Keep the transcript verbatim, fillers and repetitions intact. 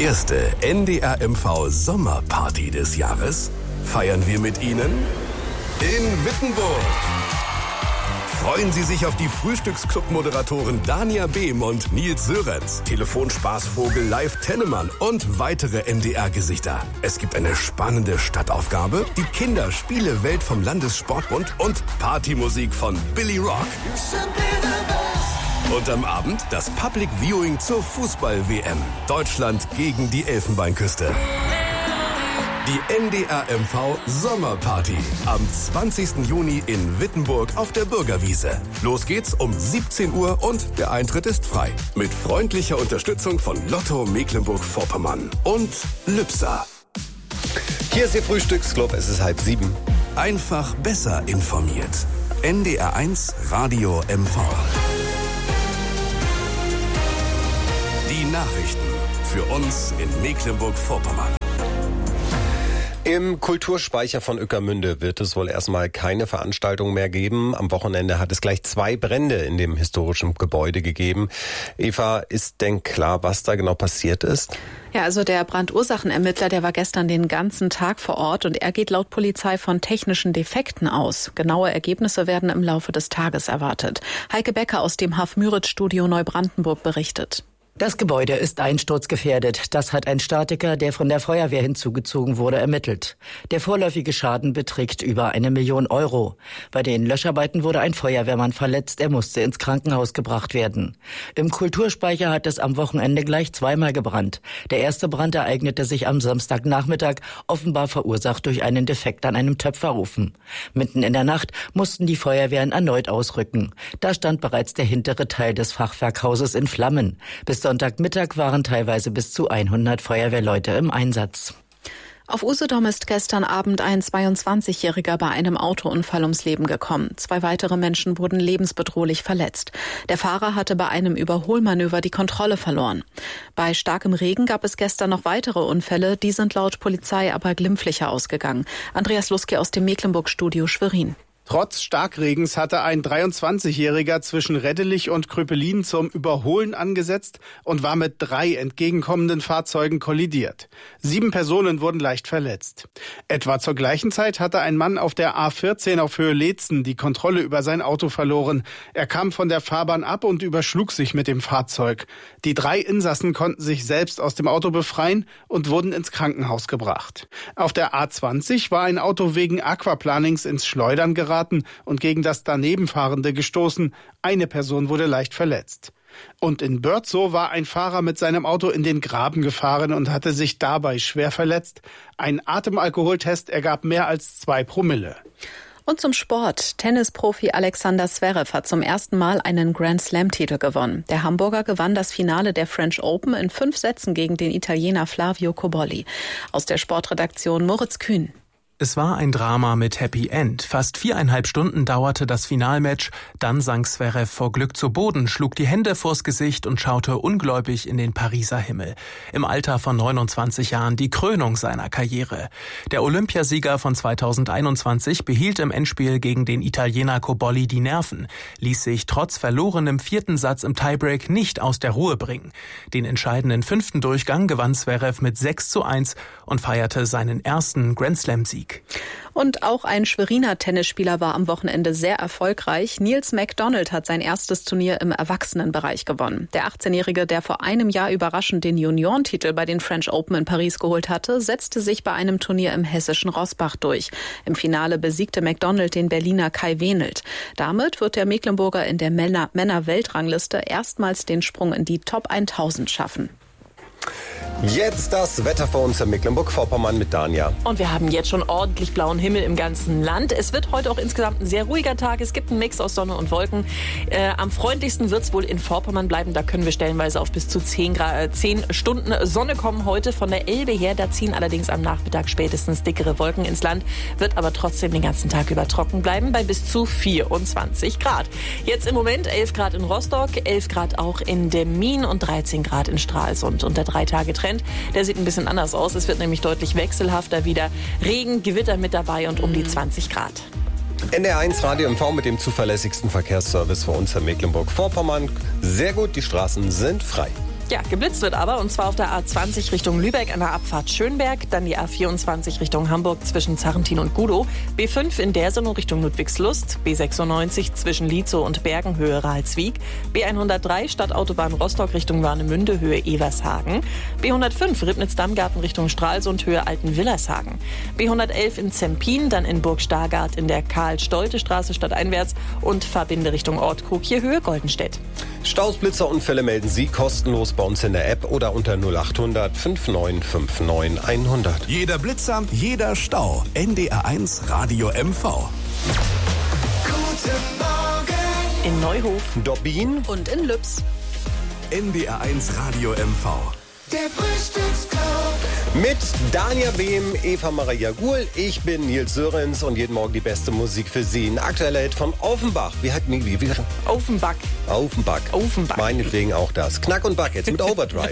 erste N D R M V Sommerparty des Jahres feiern wir mit Ihnen in Wittenburg. Freuen Sie sich auf die Frühstücksclub-Moderatoren Dania Behm und Nils Sörenz, Telefonspaßvogel Live Tennemann und weitere N D R-Gesichter. Es gibt eine spannende Stadtaufgabe, die Kinderspiele-Welt vom Landessportbund und Partymusik von Billy Rock. Und am Abend das Public Viewing zur Fußball-W M. Deutschland gegen die Elfenbeinküste. Die N D R M V Sommerparty am zwanzigsten Juni in Wittenburg auf der Bürgerwiese. Los geht's um siebzehn Uhr und der Eintritt ist frei. Mit freundlicher Unterstützung von Lotto Mecklenburg-Vorpommern und Lübser. Hier ist Ihr Frühstücksclub, es ist halb sieben. Einfach besser informiert. N D R eins Radio M V. Die Nachrichten für uns in Mecklenburg-Vorpommern. Im Kulturspeicher von Ueckermünde wird es wohl erstmal keine Veranstaltung mehr geben. Am Wochenende hat es gleich zwei Brände in dem historischen Gebäude gegeben. Eva, ist denn klar, was da genau passiert ist? Ja, also der Brandursachenermittler, der war gestern den ganzen Tag vor Ort und er geht laut Polizei von technischen Defekten aus. Genaue Ergebnisse werden im Laufe des Tages erwartet. Heike Becker aus dem Haf-Müritz-Studio Neubrandenburg berichtet. Das Gebäude ist einsturzgefährdet. Das hat ein Statiker, der von der Feuerwehr hinzugezogen wurde, ermittelt. Der vorläufige Schaden beträgt über eine Million Euro. Bei den Löscharbeiten wurde ein Feuerwehrmann verletzt. Er musste ins Krankenhaus gebracht werden. Im Kulturspeicher hat es am Wochenende gleich zweimal gebrannt. Der erste Brand ereignete sich am Samstagnachmittag, offenbar verursacht durch einen Defekt an einem Töpferofen. Mitten in der Nacht mussten die Feuerwehren erneut ausrücken. Da stand bereits der hintere Teil des Fachwerkhauses in Flammen. Bis Sonntagmittag waren teilweise bis zu hundert Feuerwehrleute im Einsatz. Auf Usedom ist gestern Abend ein zweiundzwanzigjähriger bei einem Autounfall ums Leben gekommen. Zwei weitere Menschen wurden lebensbedrohlich verletzt. Der Fahrer hatte bei einem Überholmanöver die Kontrolle verloren. Bei starkem Regen gab es gestern noch weitere Unfälle. Die sind laut Polizei aber glimpflicher ausgegangen. Andreas Luske aus dem Mecklenburg-Studio Schwerin. Trotz Starkregens hatte ein dreiundzwanzigjähriger zwischen Reddelich und Kröpelin zum Überholen angesetzt und war mit drei entgegenkommenden Fahrzeugen kollidiert. Sieben Personen wurden leicht verletzt. Etwa zur gleichen Zeit hatte ein Mann auf der A vierzehn auf Höhe Leetzen die Kontrolle über sein Auto verloren. Er kam von der Fahrbahn ab und überschlug sich mit dem Fahrzeug. Die drei Insassen konnten sich selbst aus dem Auto befreien und wurden ins Krankenhaus gebracht. Auf der A zwanzig war ein Auto wegen Aquaplanings ins Schleudern geraten und gegen das Danebenfahrende gestoßen. Eine Person wurde leicht verletzt. Und in Börzow war ein Fahrer mit seinem Auto in den Graben gefahren und hatte sich dabei schwer verletzt. Ein Atemalkoholtest ergab mehr als zwei Promille. Und zum Sport. Tennisprofi Alexander Zverev hat zum ersten Mal einen Grand-Slam-Titel gewonnen. Der Hamburger gewann das Finale der French Open in fünf Sätzen gegen den Italiener Flavio Cobolli. Aus der Sportredaktion Moritz Kühn. Es war ein Drama mit Happy End. Fast viereinhalb Stunden dauerte das Finalmatch. Dann sank Zverev vor Glück zu Boden, schlug die Hände vors Gesicht und schaute ungläubig in den Pariser Himmel. Im Alter von neunundzwanzig Jahren die Krönung seiner Karriere. Der Olympiasieger von zweitausendeinundzwanzig behielt im Endspiel gegen den Italiener Cobolli die Nerven, ließ sich trotz verlorenem vierten Satz im Tiebreak nicht aus der Ruhe bringen. Den entscheidenden fünften Durchgang gewann Zverev mit sechs zu eins und feierte seinen ersten Grand-Slam-Sieg. Und auch ein Schweriner Tennisspieler war am Wochenende sehr erfolgreich. Nils McDonald hat sein erstes Turnier im Erwachsenenbereich gewonnen. Der achtzehnjährige, der vor einem Jahr überraschend den Juniorentitel bei den French Open in Paris geholt hatte, setzte sich bei einem Turnier im hessischen Rossbach durch. Im Finale besiegte McDonald den Berliner Kai Wenelt. Damit wird der Mecklenburger in der Männer-Weltrangliste erstmals den Sprung in die Top tausend schaffen. Jetzt das Wetter für uns in Mecklenburg-Vorpommern mit Dania. Und wir haben jetzt schon ordentlich blauen Himmel im ganzen Land. Es wird heute auch insgesamt ein sehr ruhiger Tag. Es gibt einen Mix aus Sonne und Wolken. Äh, am freundlichsten wird es wohl in Vorpommern bleiben. Da können wir stellenweise auf bis zu zehn, Grad, zehn Stunden Sonne kommen heute von der Elbe her. Da ziehen allerdings am Nachmittag spätestens dickere Wolken ins Land. Wird aber trotzdem den ganzen Tag über trocken bleiben bei bis zu vierundzwanzig Grad. Jetzt im Moment elf Grad in Rostock, elf Grad auch in Demmin und dreizehn Grad in Stralsund. Und der drei Tage Trend, der sieht ein bisschen anders aus. Es wird nämlich deutlich wechselhafter wieder. Regen, Gewitter mit dabei und um die zwanzig Grad. N D R eins Radio M V mit dem zuverlässigsten Verkehrsservice für uns in Mecklenburg-Vorpommern. Sehr gut, die Straßen sind frei. Ja, geblitzt wird aber, und zwar auf der A zwanzig Richtung Lübeck an der Abfahrt Schönberg, dann die A vierundzwanzig Richtung Hamburg zwischen Zarrentin und Gudow, B fünf in Dersenum Richtung Ludwigslust, B sechsundneunzig zwischen Lietzow und Bergen Höhe Rahlswiek, B hundertdrei Stadtautobahn Rostock Richtung Warnemünde Höhe Evershagen, B hundertfünf Ribnitz-Dammgarten Richtung Stralsund Höhe Altenwillershagen, B hundertelf in Zempin, dann in Burg-Stargard in der Karl-Stolte-Straße stadteinwärts und Verbinde Richtung Ortkrug hier Höhe Goldenstedt. Staus, Blitzer, Unfälle melden Sie kostenlos bei uns in der App oder unter null achthundert fünfundneunzig neunundfünfzig hundert. Jeder Blitzer, jeder Stau. N D R eins Radio M V. Guten Morgen In Neuhof, Dobbin Und in Lübs. N D R eins Radio M V. der Frühstücksclub. mit Dania Behm, Eva Maria Guhl. Ich bin Nils Sörenz und jeden Morgen die beste Musik für Sie. Ein aktueller Hit von Offenbach. Wie hat wie, wie, wie? Offenbach. Offenbach. Offenbach. Meinetwegen auch das. Knack und Back jetzt mit Overdrive.